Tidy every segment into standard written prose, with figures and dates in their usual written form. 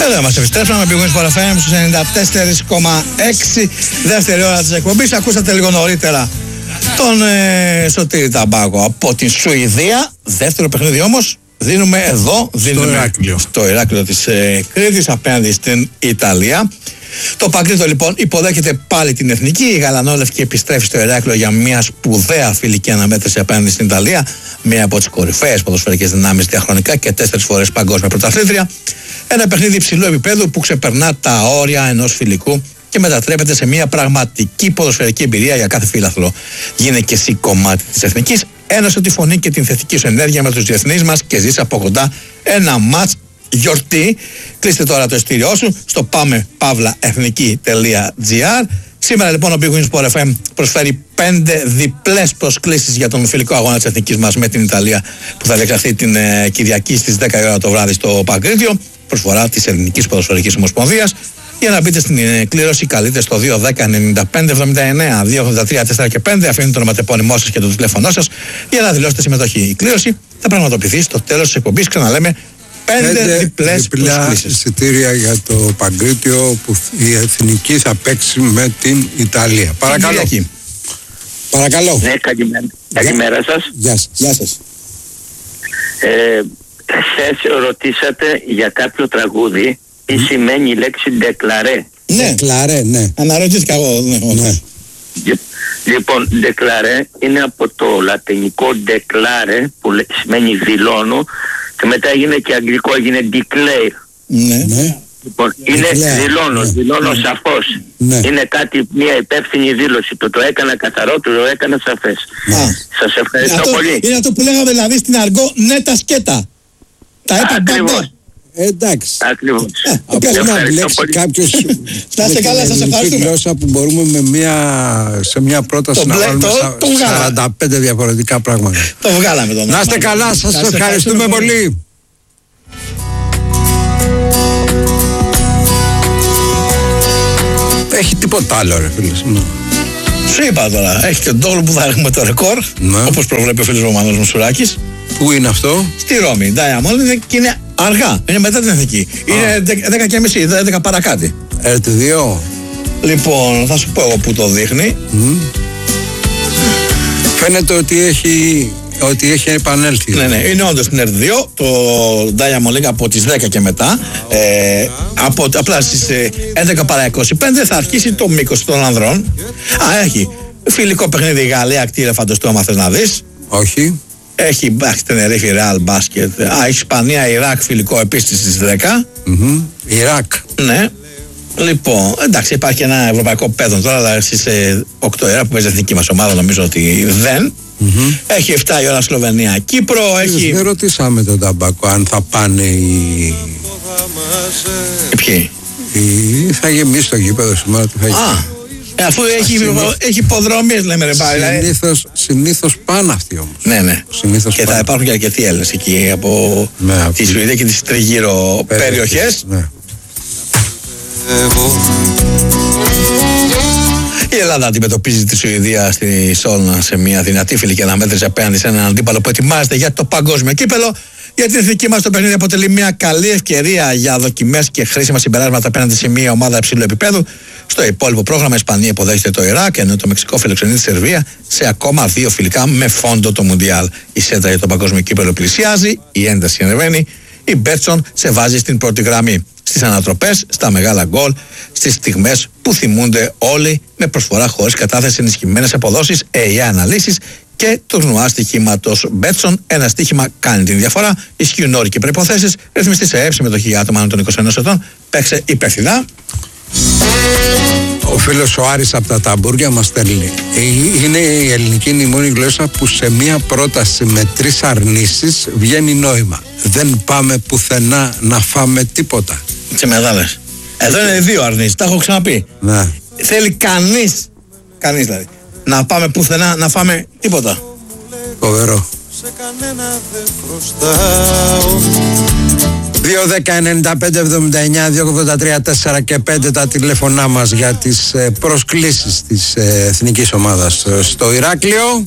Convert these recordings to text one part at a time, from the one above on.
Εδώ μας επιστρέψαμε, πηγαίνουμε στο FM στους 94,6, δεύτερη ώρα της εκπομπής. Ακούσατε λίγο νωρίτερα τον Σωτήρη Ταμπάκο από την Σουηδία. Δεύτερο παιχνίδι όμως δίνουμε εδώ, στο Ηράκλειο της Κρήτης απέναντι στην Ιταλία. Το Παγκρίτο λοιπόν υποδέχεται πάλι την Εθνική. Η Γαλανόλευκη επιστρέφει στο Ηράκλειο για μια σπουδαία φιλική αναμέτρηση απέναντι στην Ιταλία. Μία από τις κορυφαίες ποδοσφαιρικές δυνάμεις διαχρονικά και 4 φορές παγκόσμια πρωταθλήτρια. Ένα παιχνίδι υψηλού επίπεδου που ξεπερνά τα όρια ενός φιλικού και μετατρέπεται σε μια πραγματική ποδοσφαιρική εμπειρία για κάθε φίλαθλο. Γίνε και εσύ κομμάτι της Εθνικής. Ένωσε τη φωνή και την θετική σου ενέργεια με τους διεθνείς μας και ζήσε από κοντά ένα μάτς γιορτή. Κλείστε τώρα το ειστήριό σου στο pamepavlaethnici.gr. Σήμερα λοιπόν ο Big Win Sport FM προσφέρει 5 διπλές προσκλήσεις για τον φιλικό αγώνα της Εθνικής μας με την Ιταλία που θα διεξαχθεί την Κυριακή στις 10 η ώρα το βράδυ στο Παγκρίτιο. Προσφορά της Ελληνικής Ποδοσφαιρικής Ομοσπονδίας. Για να μπείτε στην κλήρωση, καλείτε στο 210-95-79-283-4 και 5. Αφήνετε το ονοματεπώνυμό σας και το τηλέφωνό σας για να δηλώσετε συμμετοχή. Η κλήρωση θα πραγματοποιηθεί στο τέλος της εκπομπής. Ξαναλέμε, 5 διπλές προσκλήσεις. Εισιτήρια για το Παγκρίτιο που η Εθνική θα παίξει με την Ιταλία. Παρακαλώ. Παρακαλώ. Ναι, καλημέρα σας. Γεια σας. Χθες ρωτήσατε για κάποιο τραγούδι τι σημαίνει η λέξη ντεκλαρέ. Ναι, ντεκλαρέ, ναι. Αναρωτήθηκα εγώ. Ναι. Λοιπόν, ντεκλαρέ είναι από το λατινικό declare που σημαίνει δηλώνω και μετά έγινε και αγγλικό, έγινε declare. Ναι. Λοιπόν, είναι δηλώνω σαφώς. Ναι. Είναι κάτι, μια υπεύθυνη δήλωση. Το έκανα καθαρό, το έκανα σαφές. Σας ευχαριστώ πολύ. Είναι αυτό που λέγαμε δηλαδή στην αργό, ναι τα σκέτα. Τα είπα πάντα. Εντάξει. Ακριβώς. Απλά να μπλέξει κάποιος Να είστε καλά, σας ευχαριστούμε. γλώσσα που μπορούμε σε μια πρόταση να βάλουμε 45 διαφορετικά πράγματα. Το βγάλαμε τον. Να είστε καλά, σας ευχαριστούμε πολύ. Έχει τίποτα άλλο ρε φίλες. Σου είπα τώρα, έχει και τον Ντόλο που θα έχουμε το ρεκόρ, όπως προβλέπει ο φίλος Ρωμανός Μουσουράκης. Πού είναι αυτό? Στη Ρώμη, Diamond, και είναι αργά, είναι μετά την Εθνική. Είναι 10:30, 11 παρακάτι. RT2. Λοιπόν, θα σου πω εγώ που το δείχνει. Φαίνεται ότι έχει επανέλθει. Ναι, είναι όντως στην RT2, το Diamond League από τις 10 και μετά. Απλά στις 11 παρά 25 θα αρχίσει το μήκος των ανδρών. Έχει φιλικό παιχνίδι Γαλλία, κτίρια φανταστού, θες να δεις. Όχι. Έχει Τενερίφη, Ρεάλ Μπάσκετ. Ισπανία, Ιράκ, φιλικό επίσης στις 10. Ιράκ. Ναι. Λοιπόν, εντάξει, υπάρχει και ένα ευρωπαϊκό πέδον τώρα, αλλά στις 8 η ώρα που παίζει η εθνική μας ομάδα, νομίζω ότι δεν. Έχει 7 η ώρα Σλοβενία, Κύπρο. Δεν ρωτήσαμε τον Ταμπάκο αν θα πάνε οι... Ποιοι? Θα γεμίσει το γήπεδο σήμερα. Αφού έχει υποδρομίες, λέμε ρε πάλι. Συνήθως πάνε αυτοί όμως. Ναι. Και θα υπάρχουν και αρκετοί Έλληνες εκεί από τη Σουηδία και τις τριγύρω περιοχές. Η Ελλάδα αντιμετωπίζει τη Σουηδία στη Σόλνα σε μια δυνατή φιλική αναμέτρηση απέναντι σε έναν αντίπαλο που ετοιμάζεται για το παγκόσμιο κύπελο. Για την εθνική μας το παιχνίδι αποτελεί μια καλή ευκαιρία για δοκιμές και χρήσιμα συμπεράσματα απέναντι σε μια ομάδα υψηλού επίπεδου. Στο υπόλοιπο πρόγραμμα η Ισπανία υποδέχεται το Ιράκ, ενώ το Μεξικό φιλοξενεί τη Σερβία σε ακόμα 2 φιλικά με φόντο το Μουντιάλ. Η σέντρα για το παγκόσμιο κύπελο πλησιάζει, η ένταση ανεβαίνει, η Μπέτσον σε βάζει στην πρώτη γραμμή. Στις ανατροπές, στα μεγάλα γκολ, στις στιγμές που θυμούνται όλοι, με προσφορά χωρίς κατάθεση, ενισχυμένες αποδόσεις, AI αναλύσεις και τουρνουά στοιχήματος Μπέτσον. Ένα στοίχημα κάνει την διαφορά. Ισχύουν όροι και προϋποθέσεις. Ρυθμιστή σε ΕΕΠ, συμμετοχή για άτομα άνω των 21 ετών. Παίξε υπεύθυνα. Ο φίλος ο Άρης από τα Ταμπούρια μας στέλνει. Είναι η ελληνική η μόνη γλώσσα που σε μία πρόταση με 3 αρνήσεις βγαίνει νόημα. Δεν πάμε πουθενά να φάμε τίποτα. Σε μεγάλες. Εδώ είναι 2 αρνήσεις, τα έχω ξαναπεί. Ναι. Θέλει κανείς δηλαδή, να πάμε πουθενά να φάμε τίποτα. Φοβερό. 2-10-95-79-283-4 και 5 τα τηλέφωνά μας για τις προσκλήσεις της εθνικής ομάδας στο Ηράκλειο.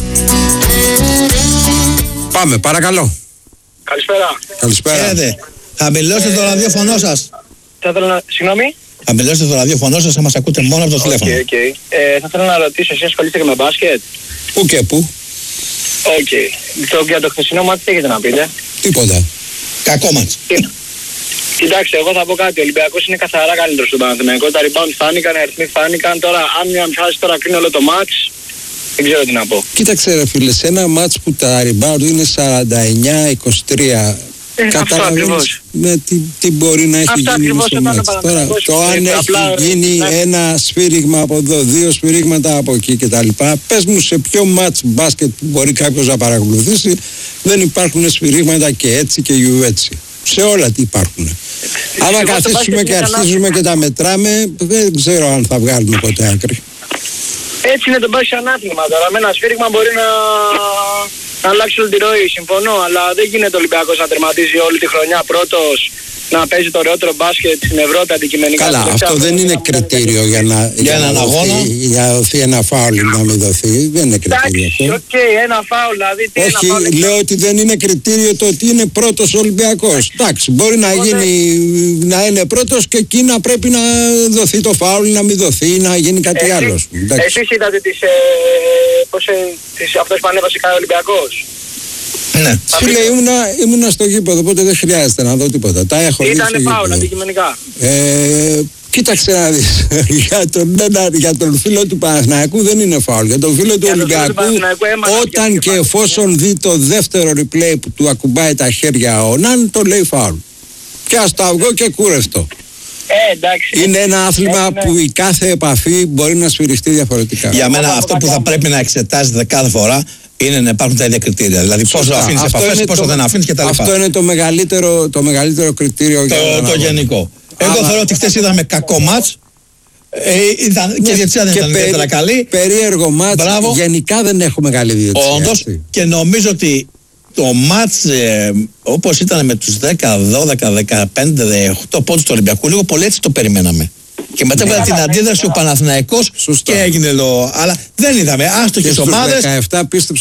Πάμε, παρακαλώ. Καλησπέρα. Καλησπέρα. Χαμηλώστε το ραδιόφωνο σας. Θα ήθελα να... Συγγνώμη. Χαμηλώστε το ραδιόφωνο σας, θα μας ακούτε μόνο από το τηλέφωνο. Θα ήθελα να ρωτήσω, εσύ ασχολείστε και με μπάσκετ? Πού και πού. Για το χθεσινό μάτι τι έχετε να πείτε? Τίποτα. Κακό μάτς. Κοιτάξτε, εγώ θα πω κάτι. Ο Ολυμπιακός είναι καθαρά καλύτερος στον Παναθηναϊκό. Τα rebound φάνηκαν, οι αριθμοί φάνηκαν. Τώρα, αν μια φάση τώρα κρίνει όλο το μάτς, δεν ξέρω τι να πω. Κοίταξε ρε φίλε, σε ένα μάτς που τα rebound είναι 49-23, καταλαβαίνεις τι μπορεί να έχει γίνει στο μάτς. Τώρα, το αν έχει γίνει ένα σφύριγμα από εδώ, 2 σφύριγματα από εκεί κτλ. Πες μου σε ποιο μάτς μπάσκετ που μπορεί κάποιος να παρακολουθήσει δεν υπάρχουν σφυρίγματα και έτσι και έτσι. Σε όλα τι υπάρχουν. Άμα καθίσουμε και αρχίζουμε και τα μετράμε, δεν ξέρω αν θα βγάλουμε ποτέ άκρη. Έτσι είναι το μπάσκετ ανάθλημα τώρα. Με ένα σφύριγμα μπορεί να αλλάξει όλη τη ροή, συμφωνώ. Αλλά δεν γίνεται ο Ολυμπιακός να τερματίζει όλη τη χρονιά πρώτος, να παίζει το ωραιότερο μπάσκετ στην Ευρώπη αντικειμενικά. Καλά, αυτό δεν είναι κριτήριο για να δοθεί ένα φάουλ ή να μην δοθεί. Δεν είναι κριτήριο αυτό. Εντάξει, ένα φάουλ δηλαδή. Όχι, λέω ότι δεν είναι κριτήριο το ότι είναι πρώτος Ολυμπιακός. Εντάξει, μπορεί να είναι πρώτος και εκεί να πρέπει να δοθεί το φάουλ, να μην δοθεί, να γίνει κάτι άλλο. Εσείς είδατε αυτός που ανέβασε ο Ολυμπιακός? Ναι. Φίλε, ήμουνα στο γήπεδο, οπότε δεν χρειάζεται να δω τίποτα. Τα έχω δει. Ήτανε φάουλ αντικειμενικά. Κοίταξε να δεις. Για τον φίλο του Παναθηναϊκού δεν είναι φάουλ. Για τον φίλο του Ολυμπιακού, όταν και εφόσον δει το δεύτερο replay που του ακουμπάει τα χέρια ο Ναν, το λέει φάουλ. Και ας το αυγό και κούρευτο. Είναι ένα άθλημα που η κάθε επαφή μπορεί να σφυριστεί διαφορετικά. Για μένα αυτό που θα πρέπει να εξετάζεται κάθε φορά είναι να υπάρχουν τα ίδια κριτήρια. Δηλαδή πόσο αφήνεις επαφές, πόσο δεν αφήνεις κτλ. Αυτό είναι το μεγαλύτερο κριτήριο για το γενικό. Εγώ θεωρώ ότι χτες είδαμε κακό μάτς. Και η διετησία δεν ήταν ιδιαίτερα καλή. Περίεργο μάτς. Γενικά δεν έχουμε καλή διετησία. Όντως, και νομίζω ότι το μάτς όπως ήταν με τους 10, 12, 15, 18 πόντους του Ολυμπιακού, λίγο πολύ έτσι το περιμέναμε. Και μετά με την αντίδραση ο Παναθηναϊκός και έγινε λόγο. Αλλά δεν είδαμε άστοχες ομάδες. 17 πίστεψε